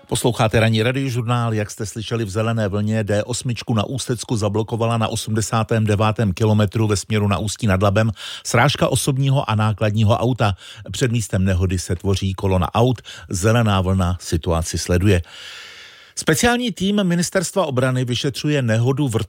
Posloucháte ranní radiožurnál, jak jste slyšeli v Zelené vlně, D8 na Ústecku zablokovala na 89. kilometru ve směru na Ústí nad Labem srážka osobního a nákladního auta. Před místem nehody se tvoří kolona aut, Zelená vlna situaci sleduje. Speciální tým Ministerstva obrany vyšetřuje nehodu